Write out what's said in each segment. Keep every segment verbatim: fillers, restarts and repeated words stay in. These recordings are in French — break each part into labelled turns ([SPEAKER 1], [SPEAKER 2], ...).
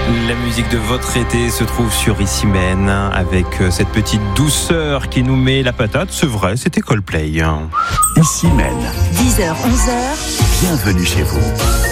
[SPEAKER 1] La musique de votre été se trouve sur Issy-Mène avec cette petite douceur qui nous met la patate. C'est vrai, c'était Coldplay.
[SPEAKER 2] Issy-Mène.
[SPEAKER 3] dix heures, onze heures.
[SPEAKER 2] Bienvenue chez vous.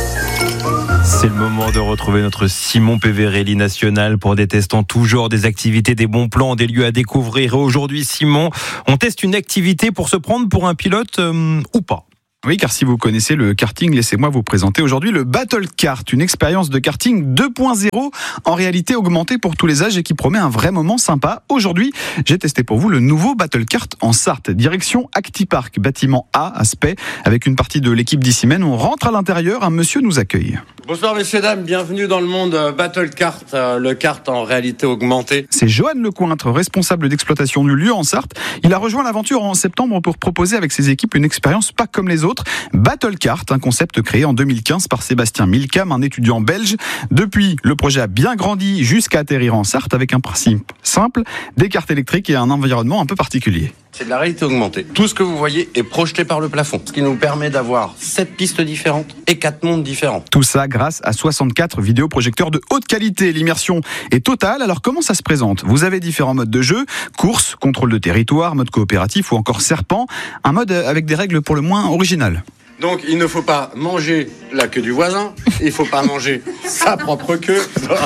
[SPEAKER 1] C'est le moment de retrouver notre Simon Péverelli national pour des tests en tout genre, des activités, des bons plans, des lieux à découvrir. Et aujourd'hui, Simon, on teste une activité pour se prendre pour un pilote euh, ou pas.
[SPEAKER 4] Oui, car si vous connaissez le karting, laissez-moi vous présenter aujourd'hui le Battle Kart, une expérience de karting deux point zéro en réalité augmentée pour tous les âges et qui promet un vrai moment sympa. Aujourd'hui, j'ai testé pour vous le nouveau Battle Kart en Sarthe, direction Actipark, bâtiment A, aspect, avec une partie de l'équipe d'Issy-Mène. On rentre à l'intérieur, un monsieur nous accueille.
[SPEAKER 5] Bonsoir messieurs, dames, bienvenue dans le monde Battle Kart, euh, le kart en réalité augmentée.
[SPEAKER 4] C'est Johan Lecointre, responsable d'exploitation du lieu en Sarthe. Il a rejoint l'aventure en septembre pour proposer avec ses équipes une expérience pas comme les autres. Battle Kart, un concept créé en deux mille quinze par Sébastien Milcam, un étudiant belge. Depuis, le projet a bien grandi jusqu'à atterrir en Sarthe avec un principe simple, des cartes électriques et un environnement un peu particulier.
[SPEAKER 5] C'est de la réalité augmentée. Tout ce que vous voyez est projeté par le plafond, ce qui nous permet d'avoir sept pistes différentes et quatre mondes différents.
[SPEAKER 4] Tout ça grâce à soixante-quatre vidéoprojecteurs de haute qualité. L'immersion est totale. Alors comment ça se présente ? Vous avez différents modes de jeu, course, contrôle de territoire, mode coopératif ou encore serpent. Un mode avec des règles pour le moins originales.
[SPEAKER 5] Donc il ne faut pas manger la queue du voisin, il ne faut pas manger sa propre queue.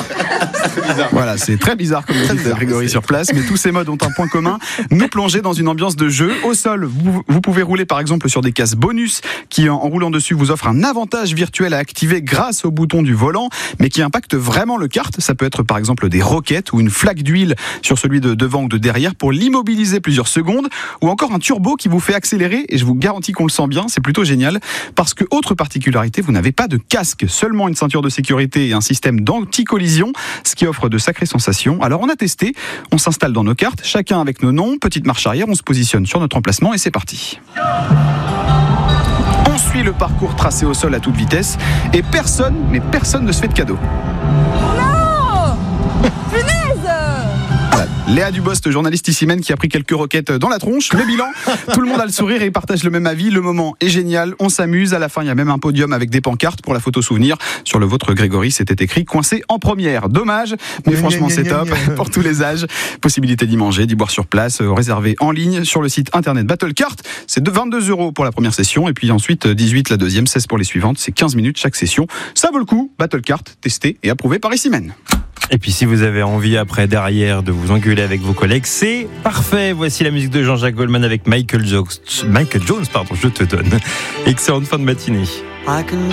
[SPEAKER 4] Voilà, c'est très bizarre comme dit Grégory sur place, mais tous ces modes ont un point commun, nous plonger dans une ambiance de jeu. Au sol, vous, vous pouvez rouler par exemple sur des cases bonus qui, en roulant dessus, vous offrent un avantage virtuel à activer grâce au bouton du volant, mais qui impacte vraiment le kart. Ça peut être par exemple des roquettes ou une flaque d'huile sur celui de devant ou de derrière pour l'immobiliser plusieurs secondes, ou encore un turbo qui vous fait accélérer, et je vous garantis qu'on le sent bien, c'est plutôt génial. Parce que, autre particularité, vous n'avez pas de casque, seulement une ceinture de sécurité et un système d'anti-collision, ce qui offre de sacrées sensations. Alors on a testé, on s'installe dans nos cartes, chacun avec nos noms, petite marche arrière, on se positionne sur notre emplacement et c'est parti. On suit le parcours tracé au sol à toute vitesse et personne, mais personne ne se fait de cadeau.
[SPEAKER 3] Non ! Punaise !
[SPEAKER 4] Voilà. Léa Dubost, journaliste Issy-Mène, qui a pris quelques roquettes dans la tronche. Le bilan, tout le monde a le sourire et partage le même avis. Le moment est génial, on s'amuse. À la fin, il y a même un podium avec des pancartes pour la photo souvenir. Sur le vôtre, Grégory, c'était écrit coincé en première. Dommage, mais gna, franchement, gna, c'est gna, top gna, gna. Pour tous les âges. Possibilité d'y manger, d'y boire sur place, euh, réservé en ligne sur le site internet Battle Kart. C'est de vingt-deux euros pour la première session et puis ensuite dix-huit la deuxième, seize pour les suivantes. C'est quinze minutes chaque session. Ça vaut le coup. Battle Kart, testé et approuvé par Issy-Mène.
[SPEAKER 1] Et puis si vous avez envie après, derrière, de vous engueuler avec vos collègues, c'est parfait. Voici la musique de Jean-Jacques Goldman avec Michael Jones. Michael Jones, pardon, je te donne. Excellente fin de matinée.